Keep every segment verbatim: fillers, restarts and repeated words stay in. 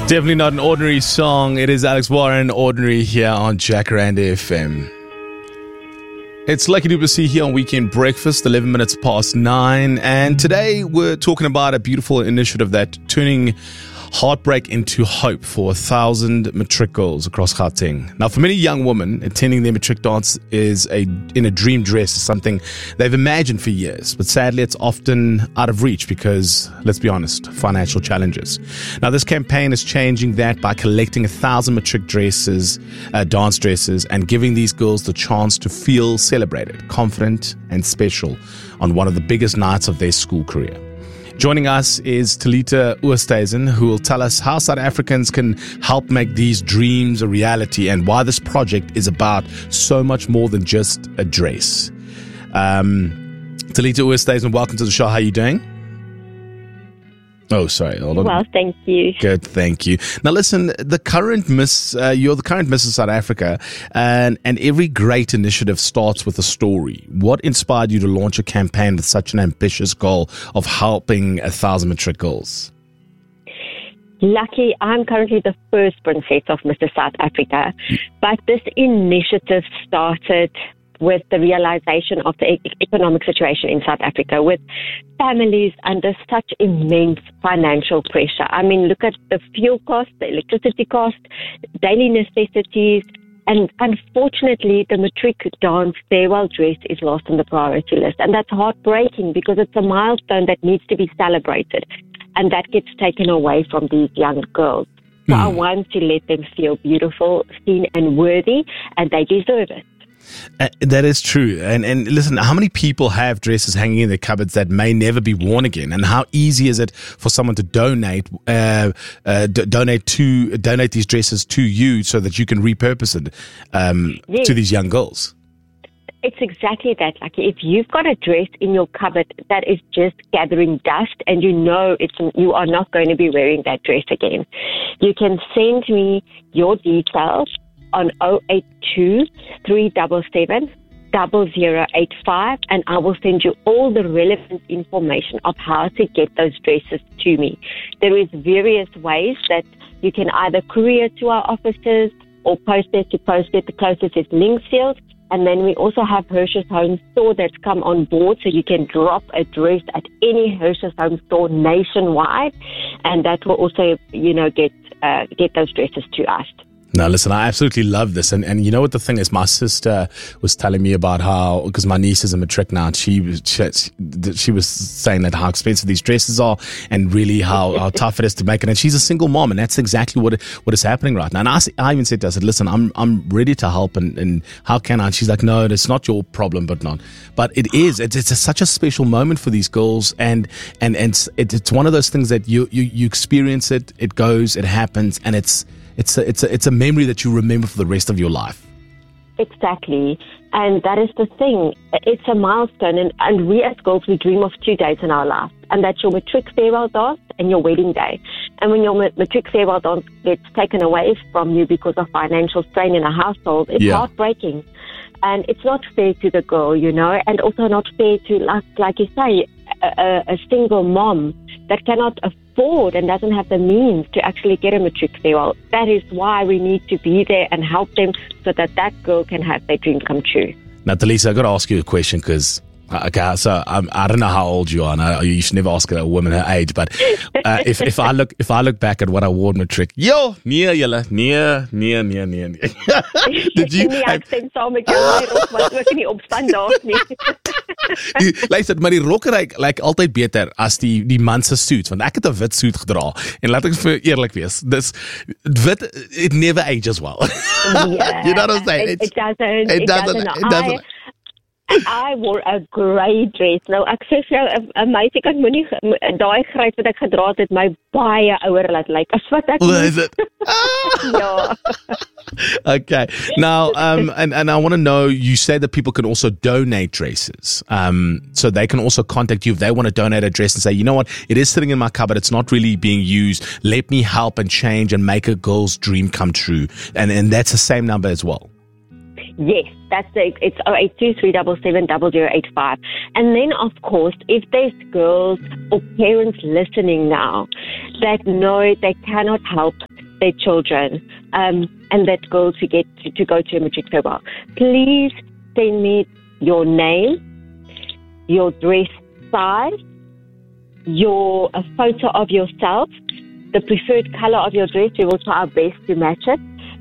Definitely not an ordinary song. It is Alex Warren, Ordinary, here on Jacaranda F M. It's Lucky Du Plessis here on Weekend Breakfast, eleven minutes past nine. And today we're talking about a beautiful initiative that turning heartbreak into hope for a thousand matric girls across Gauteng. Now, for many young women, attending their matric dance is a in a dream dress is something they've imagined for years. But sadly, it's often out of reach because, let's be honest, financial challenges. Now, this campaign is changing that by collecting a thousand matric dresses, uh, dance dresses, and giving these girls the chance to feel celebrated, confident, and special on one of the biggest nights of their school career. Joining us is Talita Oosthuizen, who will tell us how South Africans can help make these dreams a reality and why this project is about so much more than just a dress. Um, Talita Oosthuizen, welcome to the show. How are you doing? Oh, sorry. Hold on. Well, thank you. Good, thank you. Now, listen, the current Miss, uh, you're the current Missus South Africa, and, and every great initiative starts with a story. What inspired you to launch a campaign with such an ambitious goal of helping a thousand matric girls? Lucky, I'm currently the first princess of Missus South Africa, but this initiative started with the realization of the e- economic situation in South Africa, with families under such immense financial pressure. I mean, look at the fuel cost, the electricity cost, daily necessities, and unfortunately, the matric dance farewell dress is lost on the priority list. And that's heartbreaking because it's a milestone that needs to be celebrated, and that gets taken away from these young girls. So mm. I want to let them feel beautiful, seen, and worthy, and they deserve it. Uh, that is true. And and listen, how many people have dresses hanging in their cupboards that may never be worn again? And how easy is it for someone to donate uh, uh, d- donate to donate these dresses to you so that you can repurpose it um, yes. to these young girls? It's exactly that. Like, if you've got a dress in your cupboard that is just gathering dust and you know it's you are not going to be wearing that dress again, you can send me your details on oh eight two, three seven seven, zero zero eight five, and I will send you all the relevant information of how to get those dresses to me. There is various ways that you can either courier to our offices or post it to post it. The closest is Linksfield. And then we also have Hirsch's Home Store that's come on board, so you can drop a dress at any Hirsch's Home Store nationwide, and that will also, you know, get uh, get those dresses to us. Now, listen, I absolutely love this. And, and you know what the thing is? My sister was telling me about how, because my niece is a matric now, and she was, she, she was saying that how expensive these dresses are and really how, how tough it is to make it. And she's a single mom, and that's exactly what what is happening right now. And I, I even said to her, I said, listen, I'm I'm ready to help, and, and how can I? And she's like, no, it's not your problem, but not. But it is. It's, it's a, such a special moment for these girls. And and, and it's, it's one of those things that you, you, you experience it, it goes, it happens, and it's, It's a, it's a, it's a memory that you remember for the rest of your life. Exactly. And that is the thing. It's a milestone. And, and we as girls, we dream of two days in our life. And that's your matric farewell dance and your wedding day. And when your matric farewell dance gets taken away from you because of financial strain in a household, it's yeah. heartbreaking. And it's not fair to the girl, you know, and also not fair to, like, like you say, a, a single mom that cannot afford and doesn't have the means to actually get a matric farewell. That is why we need to be there and help them so that that girl can have their dream come true. Now, Talisa, I've got to ask you a question because, okay, so I'm, I don't know how old you are, and I, you should never ask a woman her age, but uh, if, if I look if I look back at what I wore in matric, yo, nee, julle, nee, nee, nee, nee, nee. Did you... Nee, ek stem saam met jou, my rok was ook in die opstand daar nie. Luister, maar die rokke lyk like, altyd beter as die die man se suits, want ek het 'n wit suit gedra en laat ek vir eerlik wees, dis wit, it never ages well. Yeah, you know what I'm saying? It, it doesn't. It, it doesn't. doesn't. It doesn't. I, I wore a grey dress. Nou, ek sê vir jou, 'n meisie kan moenie daai grys wat ek gedra het, het my baie ouer laat lyk as wat ek. What is it? Yeah. Okay. Now, um, and, and I want to know, you said that people can also donate dresses. Um, so they can also contact you if they want to donate a dress and say, you know what, it is sitting in my cupboard, it's not really being used. Let me help and change and make a girl's dream come true. And, and that's the same number as well. Yes, that's the, it's oh eight two, three seven seven, zero zero eight five. And then, of course, if there's girls or parents listening now that know they cannot help their children, um, and that girl to get to, to go to a matric farewell, please send me your name, your dress size, your a photo of yourself, the preferred color of your dress. We will try our best to match it,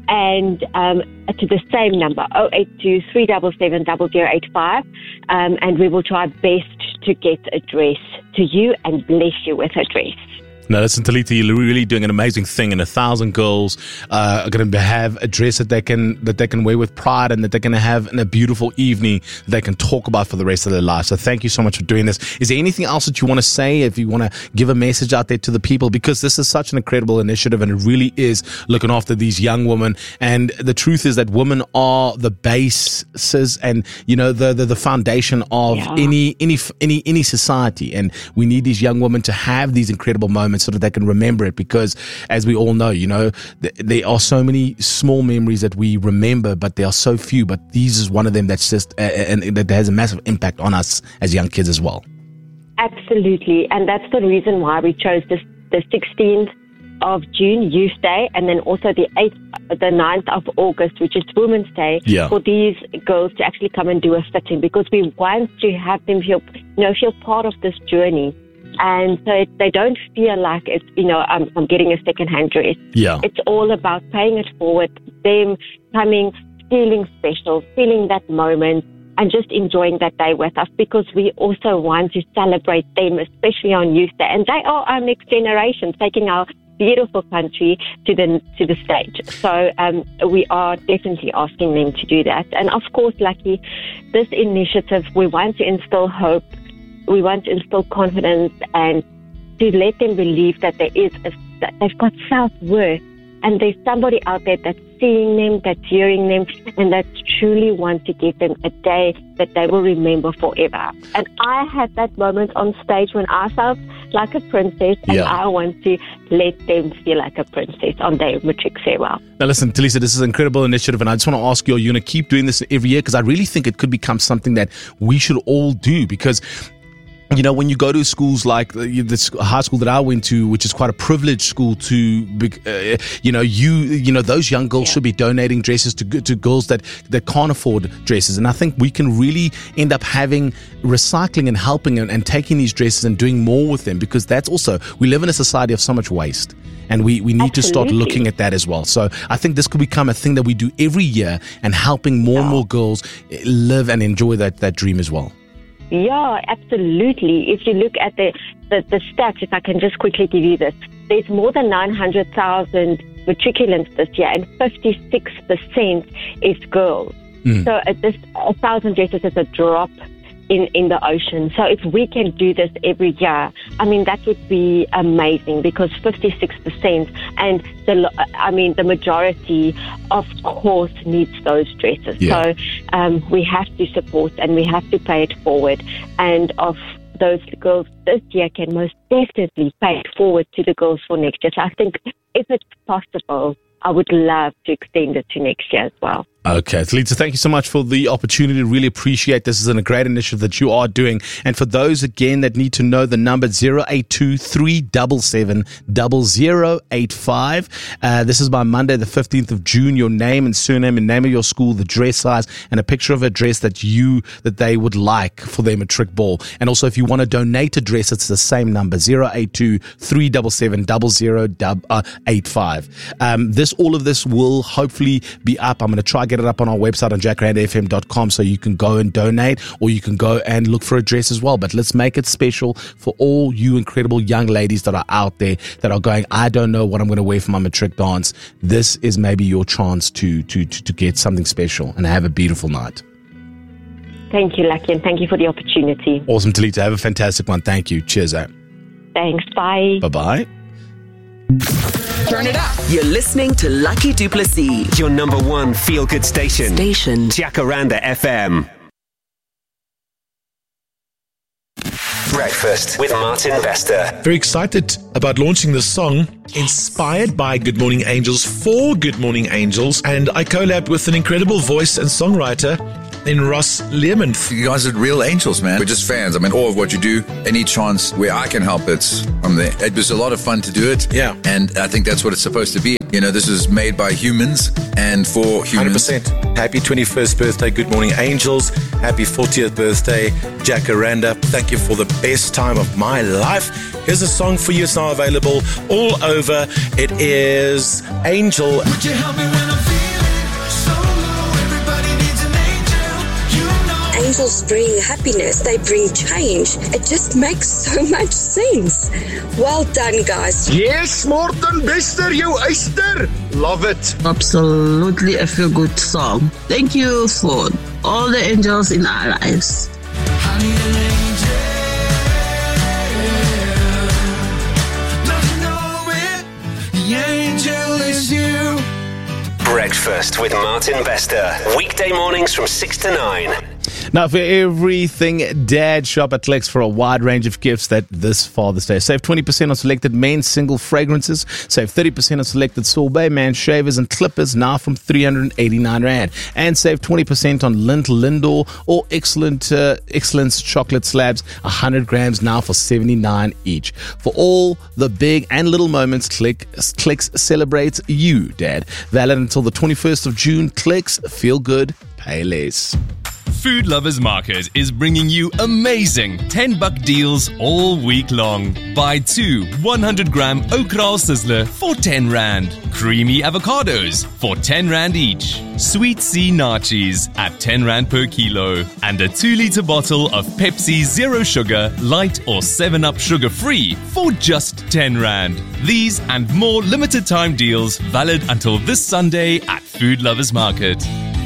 and um, to the same number, oh eight two, three seven seven, zero zero eight five, um, and we will try our best to get a dress to you and bless you with a dress. Now, listen, Talita, you're really doing an amazing thing, and a thousand girls uh, are going to have a dress that they can that they can wear with pride, and that they're going to have in a beautiful evening that they can talk about for the rest of their lives. So, thank you so much for doing this. Is there anything else that you want to say? If you want to give a message out there to the people, because this is such an incredible initiative, and it really is looking after these young women. And the truth is that women are the bases, and you know the the, the foundation of yeah. any any any any society. And we need these young women to have these incredible moments, so that they can remember it, because as we all know, you know, th- there are so many small memories that we remember, but there are so few. But these is one of them that's just uh, and that has a massive impact on us as young kids as well. Absolutely, and that's the reason why we chose this, the sixteenth of June, Youth Day, and then also the eighth, the ninth of August, which is Women's Day, yeah. for these girls to actually come and do a fitting, because we want to have them feel, you know, feel part of this journey. And so it, they don't feel like it's, you know, I'm, I'm getting a second-hand dress. Yeah. It's all about paying it forward, them coming, feeling special, feeling that moment, and just enjoying that day with us, because we also want to celebrate them, especially on Youth Day. And they are our next generation, taking our beautiful country to the to the stage. So um, we are definitely asking them to do that. And of course, Lucky, this initiative, we want to instill hope. We want to instill confidence and to let them believe that there is a, that they've got self-worth, and there's somebody out there that's seeing them, that's hearing them, and that truly wants to give them a day that they will remember forever. And I had that moment on stage when I felt like a princess, and yeah. I want to let them feel like a princess on their matric farewell. Now listen, Talisa, this is an incredible initiative, and I just want to ask you, are you going to keep doing this every year? Because I really think it could become something that we should all do, because you know, when you go to schools like this high school that I went to, which is quite a privileged school, to, uh, you know, you, you know, those young girls yeah. should be donating dresses to to girls that, that can't afford dresses. And I think we can really end up having recycling and helping and, and taking these dresses and doing more with them, because that's also, we live in a society of so much waste. And we, we need Absolutely. to start looking at that as well. So I think this could become a thing that we do every year, and helping more yeah. and more girls live and enjoy that, that dream as well. Yeah, absolutely. If you look at the, the, the stats, if I can just quickly give you this, there's more than nine hundred thousand matriculants this year, and fifty-six percent is girls. Mm. So at this, a thousand dresses is a drop in, in the ocean. So if we can do this every year, I mean, that would be amazing, because fifty-six percent, and the, I mean, the majority, of course, needs those dresses. Yeah. So um, we have to support, and we have to pay it forward. And of those girls this year can most definitely pay it forward to the girls for next year. So I think if it's possible, I would love to extend it to next year as well. Okay, Talita, thank you so much for the opportunity. Really appreciate this. This is a great initiative that you are doing. And for those, again, that need to know the number, zero eight two, three seven seven, zero zero eight five. Uh, this is by Monday, the fifteenth of June. Your name and surname and name of your school, the dress size, and a picture of a dress that you, that they would like for their matric ball. And also, if you want to donate a dress, it's the same number, zero eight two, three seven seven, zero zero eight five. Um, this, all of this will hopefully be up. I'm going to try get it up on our website on jack rand f m dot com, so you can go and donate, or you can go and look for a dress as well. But let's make it special for all you incredible young ladies that are out there that are going, I don't know what I'm going to wear for my matric dance. This is maybe your chance to to to, to get something special and have a beautiful night. Thank you, Lucky, and thank you for the opportunity. Awesome, Talita. Have a fantastic one. Thank you. Cheers, eh? Thanks. Bye. Bye-bye. Turn it up. You're listening to Lucky du Plessis, your number one feel-good station. Station. Jacaranda F M. Breakfast with Martin Bester. Very excited about launching this song, inspired by Good Morning Angels, for Good Morning Angels. And I collabed with an incredible voice and songwriter in Ross Lehman. You guys are real angels, man. We're just fans. I'm in awe of what you do. Any chance where I can help it, I'm there. It was a lot of fun to do it. Yeah. And I think that's what it's supposed to be. You know, this is made by humans and for humans. one hundred percent. Happy twenty-first birthday, Good Morning Angels. Happy fortieth birthday, Jacaranda. Thank you for the best time of my life. Here's a song for you. It's now available all over. It is Angel. Would you help me when I'm feeling so low? Everybody needs an angel, you know. Angels bring happiness. They bring change. It just makes so much sense. Well done, guys. Yes, Morten Bester, you oyster. Love it. Absolutely a feel good song. Thank you for all the angels in our lives. I need an angel. Don't you know it? The angel is you. Breakfast with Martin Bester. Weekday mornings from six to nine. Now, for everything dad, shop at Clicks for a wide range of gifts that this Father's Day. Save twenty percent on selected men's single fragrances. Save thirty percent on selected sorbet man shavers and clippers, now from three hundred eighty-nine rand. And save twenty percent on Lindt Lindor or Excellent uh, Excellence chocolate slabs, one hundred grams, now for seventy-nine each. For all the big and little moments, Click, Clicks celebrates you, Dad. Valid until the twenty-first of June. Clicks, feel good, pay less. Food Lovers Market is bringing you amazing ten buck deals all week long. Buy two one hundred gram Okral Sizzler for ten rand. Creamy avocados for ten rand each. Sweet Sea Nachos at ten rand per kilo. And a two litre bottle of Pepsi Zero Sugar, Light or seven up Sugar Free for just ten rand. These and more limited time deals valid until this Sunday at Food Lovers Market.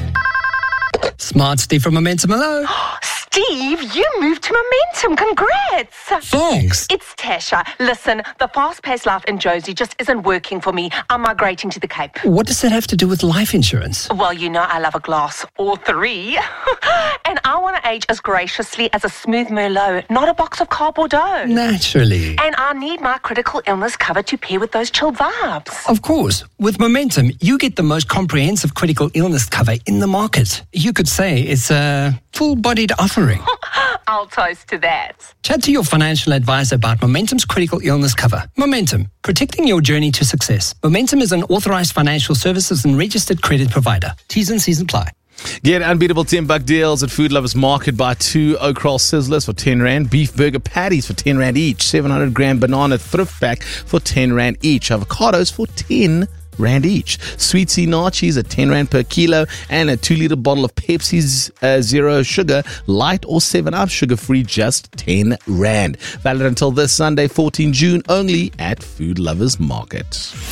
Smart Steve from Momentum, hello. Steve, you moved to Momentum. Congrats. Thanks. It's Tasha. Listen, the fast-paced life in Josie just isn't working for me. I'm migrating to the Cape. What does that have to do with life insurance? Well, you know I love a glass or three. And I want to age as graciously as a smooth Merlot, not a box of cardboard dough. Naturally. And I need my critical illness cover to pair with those chilled vibes. Of course. With Momentum, you get the most comprehensive critical illness cover in the market. You could say it's a full-bodied offering. I'll toast to that. Chat to your financial advisor about Momentum's critical illness cover. Momentum, protecting your journey to success. Momentum is an authorized financial services and registered credit provider. T's and C's apply. Get unbeatable ten buck deals at Food Lovers Market. Buy two Okral Sizzlers for ten rand. Beef burger patties for ten rand each. seven hundred gram banana thrift pack for ten rand each. Avocados for ten rand each. Sweet Sea Nachos at ten rand per kilo. And a two litre bottle of Pepsi's uh, Zero Sugar, Light or seven up Sugar Free, just ten rand. Valid until this Sunday, fourteenth of June, only at Food Lovers Market.